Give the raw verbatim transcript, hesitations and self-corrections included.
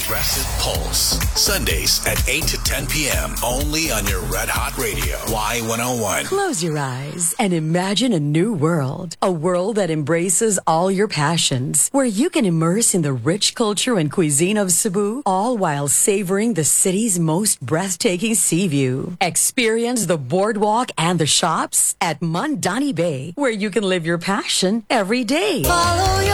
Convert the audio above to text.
Progressive Pulse. Sundays at eight to ten p.m. only on your Red Hot Radio. Y one oh one. Close your eyes and imagine a new world. A world that embraces all your passions. Where you can immerse in the rich culture and cuisine of Cebu, all while savoring the city's most breathtaking sea view. Experience the boardwalk and the shops at Mandani Bay, where you can live your passion every day. Follow your